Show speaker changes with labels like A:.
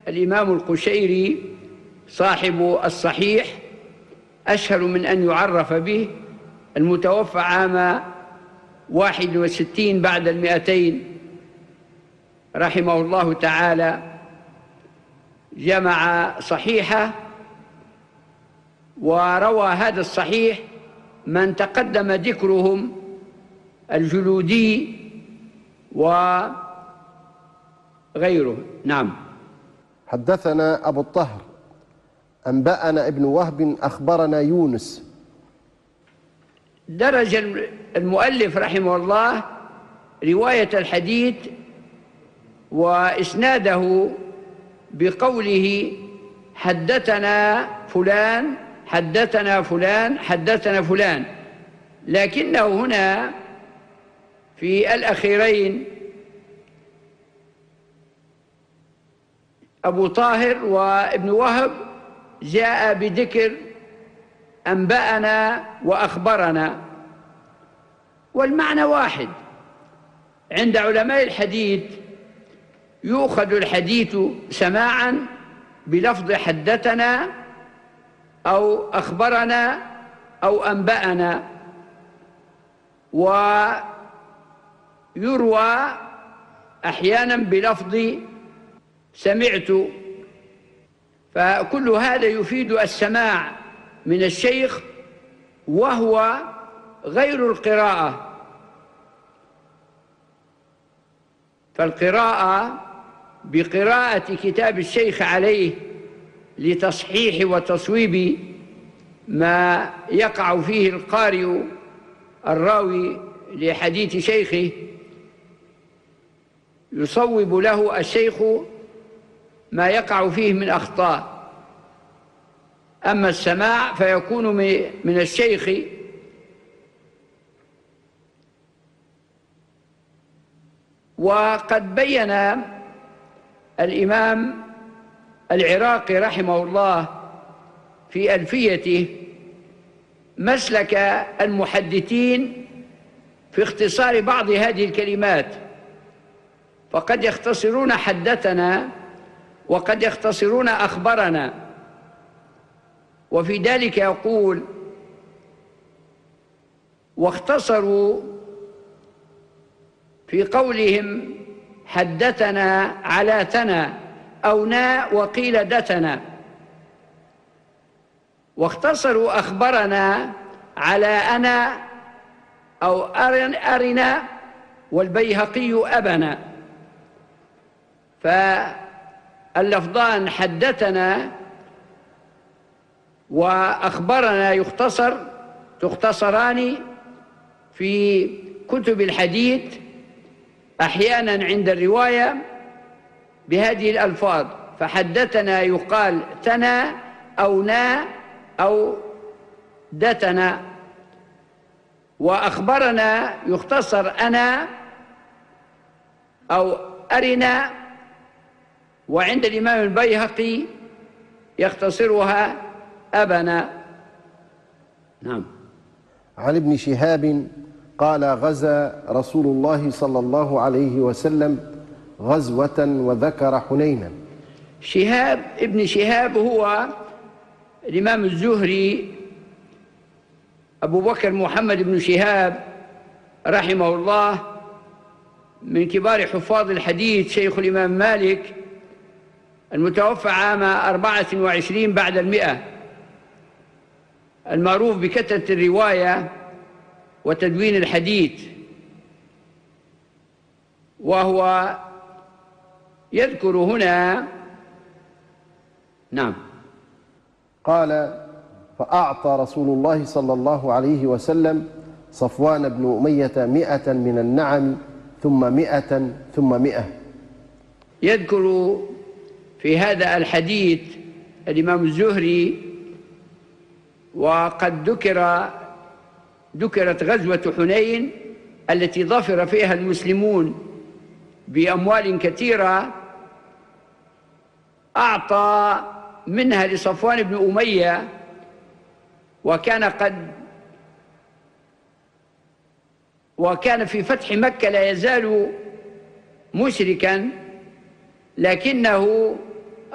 A: الإمام القشيري صاحب الصحيح أشهر من أن يعرف به، المتوفى عام 61 بعد 200 رحمه الله تعالى، جمع صحيحه وروى هذا الصحيح من تقدم ذكرهم: الجلودي وغيره. نعم.
B: حدثنا أبو الطهر أنبأنا ابن وهب أخبرنا يونس.
A: درج المؤلف رحمه الله رواية الحديث وإسناده بقوله: حدثنا فلان حدثنا فلان حدثنا فلان، لكنه هنا في الأخيرين أبو طاهر وابن وهب جاء بذكر أنبأنا وأخبرنا، والمعنى واحد. عند علماء الحديث يؤخذ الحديث سماعا بلفظ حدثنا أو أخبرنا أو أنبأنا، ويروى أحيانا بلفظ سمعت، فكل هذا يفيد السماع من الشيخ وهو غير القراءة. فالقراءة بقراءة كتاب الشيخ عليه لتصحيح وتصويب ما يقع فيه القارئ الراوي لحديث شيخه، يصوب له الشيخ ما يقع فيه من أخطاء. أما السماع فيكون من الشيخ، وقد بين الإمام العراقي رحمه الله في ألفيته مسلك المحدثين في اختصار بعض هذه الكلمات، فقد يختصرون حدثنا وقد يختصرون أخبرنا. وفي ذلك يقول: واختصروا في قولهم حدثنا على ثنا أو نا وقيل دتنا، واختصروا أخبرنا على أنا أو أرنا والبيهقي أبنا. فاللفظان حدثنا وأخبرنا تختصران في كتب الحديث أحيانا عند الرواية بهذه الألفاظ، فحدثنا يقال تنا أو نا أو دتنا، وأخبرنا يختصر أنا أو أرنا، وعند الإمام البيهقي يختصرها أبنا. نعم.
B: عن ابن شهاب قال: غزا رسول الله صلى الله عليه وسلم غزوة وذكر حنينا.
A: ابن شهاب هو الإمام الزهري أبو بكر محمد بن شهاب رحمه الله، من كبار حفاظ الحديث، شيخ الإمام مالك، المتوفى عام 24 بعد 100، المعروف بكثرة الرواية وتدوين الحديث. وهو يذكر هنا. نعم.
B: قال: فأعطى رسول الله صلى الله عليه وسلم صفوان بن أمية 100 من النعم ثم 100 ثم 100.
A: يذكر في هذا الحديث الإمام الزهري: وقد ذكرت غزوة حنين التي ظفر فيها المسلمون بأموال كثيرة، أعطى منها لصفوان بن أمية، وكان في فتح مكة لا يزال مشركا، لكنه